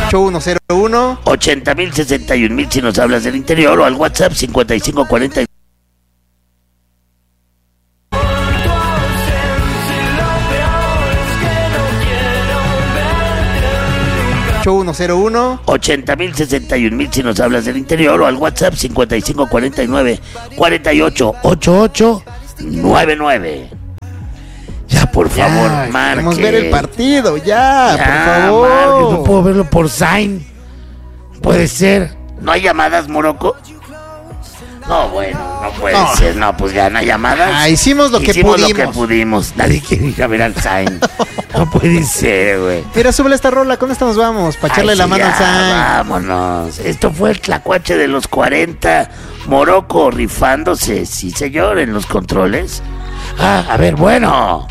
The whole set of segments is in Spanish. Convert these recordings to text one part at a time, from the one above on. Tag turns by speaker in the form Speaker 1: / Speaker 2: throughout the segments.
Speaker 1: 8101
Speaker 2: 80,000, 61,000 si nos hablas del interior, o al WhatsApp 5540.
Speaker 1: 8101
Speaker 2: 80,000, 61,000 si nos hablas del interior, o al WhatsApp 5549 48 88 99. Ya, por favor, marque.
Speaker 1: Queremos ver el partido, ya, por favor.
Speaker 2: Marque, no puedo verlo por Sign. Puede ser. ¿No hay llamadas, Morocco? No, bueno, no puede ser. No, pues ya no hay llamadas.
Speaker 1: Hicimos lo que
Speaker 2: pudimos. Nadie quiere ir a ver al Sign. No puede ser, güey.
Speaker 1: Mira, súbele esta rola. ¿Con esta nos vamos? Para echarle la mano al Sign.
Speaker 2: Vámonos. Esto fue el tlacuache de los 40. Morocco rifándose, sí, señor, en los controles. A ver, bueno.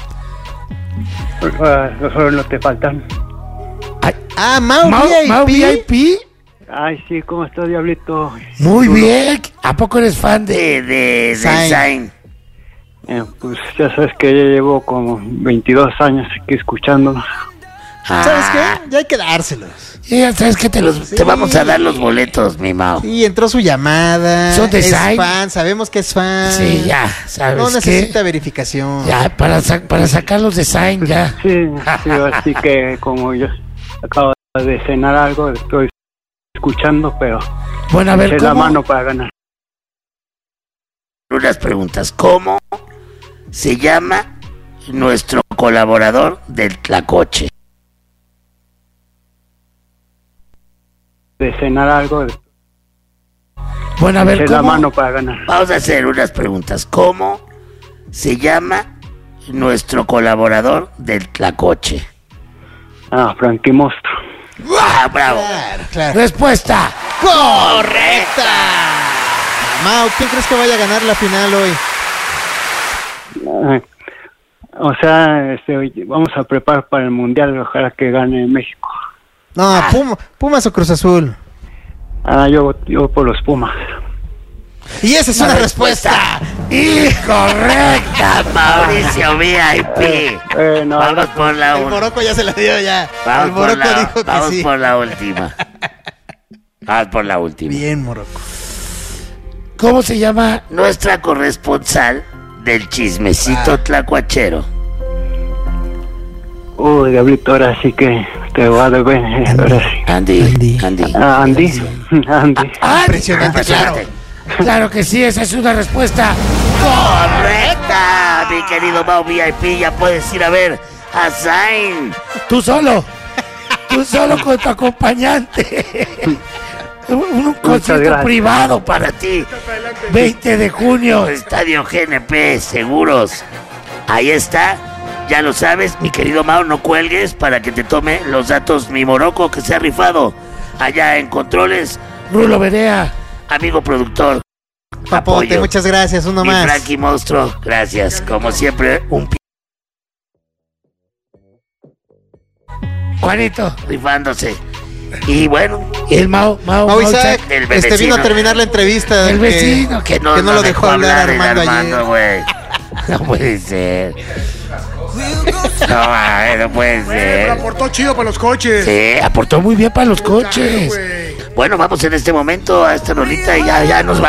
Speaker 3: No te faltan.
Speaker 1: Mau VIP.
Speaker 3: Ay, sí, ¿cómo estás, Diablito?
Speaker 2: Muy bien. ¿A poco eres fan de Sign?
Speaker 3: Pues ya sabes que ya llevo como 22 años aquí escuchándonos.
Speaker 1: ¿Sabes qué? Ya hay que dárselos.
Speaker 2: Ya sabes que te vamos a dar los boletos, mi Mao.
Speaker 1: Sí, entró su llamada.
Speaker 2: Son de
Speaker 1: es
Speaker 2: Sign.
Speaker 1: fan, sabemos que es fan.
Speaker 2: Sí, ya, ¿sabes
Speaker 1: no
Speaker 2: qué?
Speaker 1: necesita verificación.
Speaker 2: Ya, para sacarlos de Sign, ya.
Speaker 3: Sí, así que como yo acabo de cenar algo, estoy escuchando, pero
Speaker 2: bueno, a ver,
Speaker 3: la mano para ganar.
Speaker 2: Unas preguntas. ¿Cómo se llama nuestro colaborador del tlacoche?
Speaker 3: De cenar algo,
Speaker 2: bueno, a ver,
Speaker 3: la mano para ganar.
Speaker 2: Vamos a hacer unas preguntas. ¿Cómo se llama nuestro colaborador del tlacoche?
Speaker 3: Frankie Mostro.
Speaker 2: ¡Bravo!
Speaker 1: Claro.
Speaker 2: Respuesta correcta.
Speaker 1: Mau, ¿quién crees que vaya a ganar la final hoy?
Speaker 3: O sea, vamos a preparar para el Mundial, ojalá que gane México.
Speaker 1: No, Pumas o Cruz Azul.
Speaker 3: Yo por los Pumas.
Speaker 1: Y esa es una respuesta
Speaker 2: incorrecta, Mauricio VIP. Vamos por la
Speaker 1: última. El Morocco ya se la dio ya.
Speaker 2: Vamos
Speaker 1: el Morocco dijo que
Speaker 2: vamos
Speaker 1: sí.
Speaker 2: por la última. Vamos por la última.
Speaker 1: Bien, Morocco.
Speaker 2: ¿Cómo se llama nuestra corresponsal del chismecito tlacuachero?
Speaker 3: Diablito, ahora sí que te voy a deber. Ahora sí.
Speaker 2: Andy.
Speaker 3: Andy.
Speaker 1: Impresionante, claro.
Speaker 2: Claro que sí, esa es una respuesta correcta, mi querido Mau VIP. Ya puedes ir a ver a Zayn. Tú solo con tu acompañante. Un concierto privado para ti. 20 de junio, Estadio GNP Seguros. Ahí está. Ya lo sabes, mi querido Mau, no cuelgues para que te tome los datos mi Morocco, que se ha rifado allá en controles. Rulo Berea, amigo productor.
Speaker 1: Papote, apoyo. Muchas gracias, uno más.
Speaker 2: Frankie Monstruo, gracias. Como siempre, Juanito, rifándose. Y bueno, el Mau
Speaker 1: Isaac, vino a terminar la entrevista.
Speaker 2: El vecino que no
Speaker 1: lo dejó hablar Armando
Speaker 2: güey. No puede ser. No puede ser.
Speaker 4: Pero aportó chido para los coches.
Speaker 2: Sí, aportó muy bien para los coches. Bueno, vamos en este momento a esta rolita y ya nos vamos.